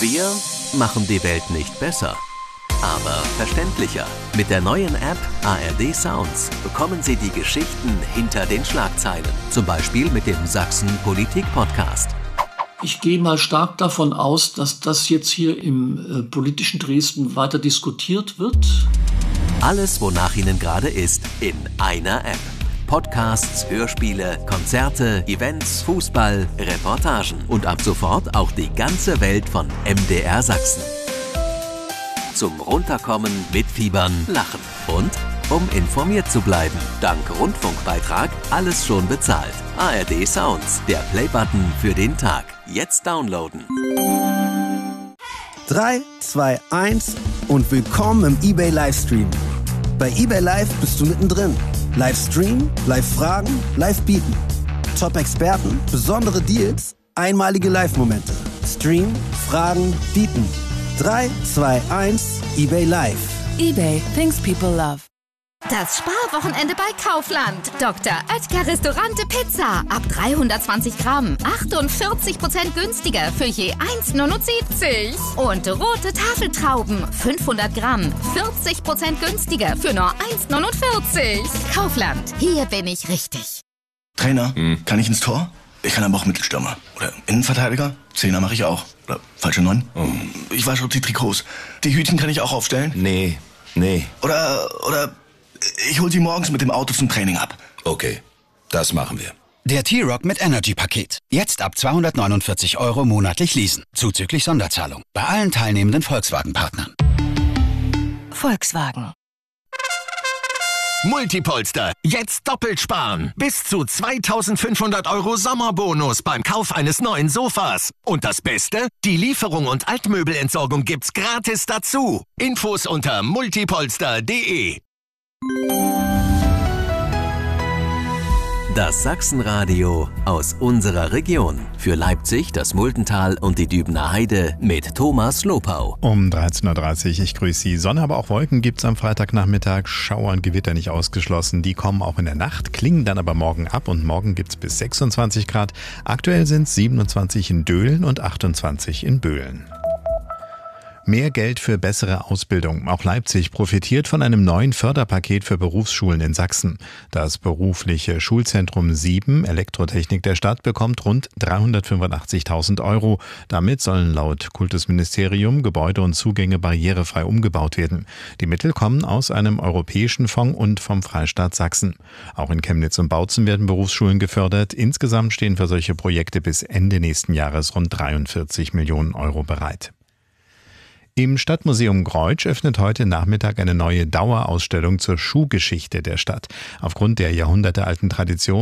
Wir machen die Welt nicht besser, aber verständlicher. Mit der neuen App ARD Sounds bekommen Sie die Geschichten hinter den Schlagzeilen. Zum Beispiel mit dem Sachsen Politik Podcast. Ich gehe mal stark davon aus, dass das jetzt hier im politischen Dresden weiter diskutiert wird. Alles, wonach Ihnen gerade ist, in einer App. Podcasts, Hörspiele, Konzerte, Events, Fußball, Reportagen und ab sofort auch die ganze Welt von MDR Sachsen. Zum Runterkommen, mitfiebern, lachen und um informiert zu bleiben. Dank Rundfunkbeitrag alles schon bezahlt. ARD Sounds, der Playbutton für den Tag. Jetzt downloaden. 3, 2, 1 und willkommen im eBay Livestream. Bei eBay Live bist du mittendrin. Livestream, Live-Fragen, Live-Bieten. Top-Experten, besondere Deals, einmalige Live-Momente. Stream, Fragen, Bieten. 3, 2, 1, eBay Live. eBay, things people love. Das Sparwochenende bei Kaufland. Dr. Oetker Restaurante Pizza. Ab 320 Gramm. 48% günstiger für je 1,79. Und rote Tafeltrauben. 500 Gramm. 40% günstiger für nur 1,49. Kaufland. Hier bin ich richtig. Trainer, kann ich ins Tor? Ich kann aber auch Mittelstürmer. Oder Innenverteidiger? Zehner mache ich auch. Oder falsche 9? Ich wasche die Trikots. Die Hütchen kann ich auch aufstellen? Nee. Oder ich hol sie morgens mit dem Auto zum Training ab. Okay, das machen wir. Der T-Roc mit Energy-Paket. Jetzt ab 249 € monatlich leasen. Zuzüglich Sonderzahlung. Bei allen teilnehmenden Volkswagen-Partnern. Volkswagen. Multipolster. Jetzt doppelt sparen. Bis zu 2.500 € Sommerbonus beim Kauf eines neuen Sofas. Und das Beste? Die Lieferung und Altmöbelentsorgung gibt's gratis dazu. Infos unter multipolster.de. Das Sachsenradio aus unserer Region. Für Leipzig, das Muldental und die Dübener Heide mit Thomas Lopau. Um 13.30 Uhr, ich grüße Sie. Sonne, aber auch Wolken gibt es am Freitagnachmittag. Schauer und Gewitter nicht ausgeschlossen. Die kommen auch in der Nacht, klingen dann aber morgen ab und morgen gibt es bis 26 Grad. Aktuell sind es 27 in Döhlen und 28 in Böhlen. Mehr Geld für bessere Ausbildung. Auch Leipzig profitiert von einem neuen Förderpaket für Berufsschulen in Sachsen. Das berufliche Schulzentrum 7 Elektrotechnik der Stadt bekommt rund 385.000 €. Damit sollen laut Kultusministerium Gebäude und Zugänge barrierefrei umgebaut werden. Die Mittel kommen aus einem europäischen Fonds und vom Freistaat Sachsen. Auch in Chemnitz und Bautzen werden Berufsschulen gefördert. Insgesamt stehen für solche Projekte bis Ende nächsten Jahres rund 43 Millionen € bereit. Im Stadtmuseum Greutsch öffnet heute Nachmittag eine neue Dauerausstellung zur Schuhgeschichte der Stadt. Aufgrund der jahrhundertealten Tradition